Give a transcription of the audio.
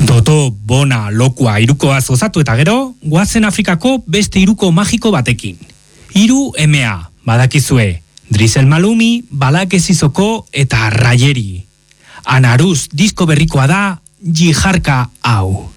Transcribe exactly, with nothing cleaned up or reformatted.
Doto, bona, lokua, irukoa zozatu eta gero, guazen Afrikako beste iruko magiko batekin. Hiru emea, badakizue, Drizel Malumi, Balak Ezizoko eta Rayeri. Anaruz disko berrikoa da, Jiharka hau.